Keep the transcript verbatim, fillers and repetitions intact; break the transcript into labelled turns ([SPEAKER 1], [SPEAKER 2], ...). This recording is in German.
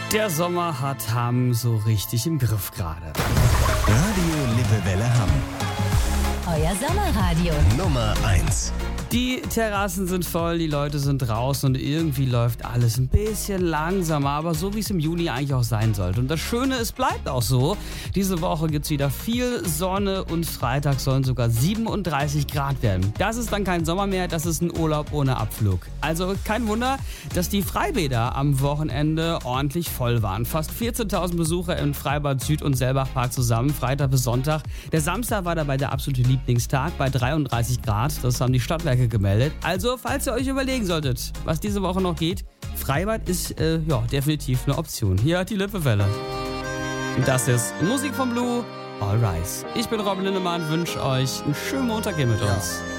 [SPEAKER 1] Der Sommer hat Hamm so richtig im Griff gerade.
[SPEAKER 2] Radio Lippewelle Hamm.
[SPEAKER 3] Euer Sommerradio.
[SPEAKER 2] Nummer eins.
[SPEAKER 1] Die Terrassen sind voll, die Leute sind draußen und irgendwie läuft alles ein bisschen langsamer, aber so wie es im Juni eigentlich auch sein sollte. Und das Schöne, es bleibt auch so. Diese Woche gibt es wieder viel Sonne und Freitag sollen sogar siebenunddreißig Grad werden. Das ist dann kein Sommer mehr, das ist ein Urlaub ohne Abflug. Also kein Wunder, dass die Freibäder am Wochenende ordentlich voll waren. Fast vierzehntausend Besucher im Freibad Süd- und Selbachpark zusammen, Freitag bis Sonntag. Der Samstag war dabei der absolute Lieblingstag bei dreiunddreißig Grad. Das haben die Stadtwerke gemeldet. Also, falls ihr euch überlegen solltet, was diese Woche noch geht, Freibad ist äh, ja definitiv eine Option. Hier hat die Lippewelle. Und das ist Musik von Blue, All Rise. Ich bin Robin Lindemann, wünsche euch einen schönen Montag hier mit uns.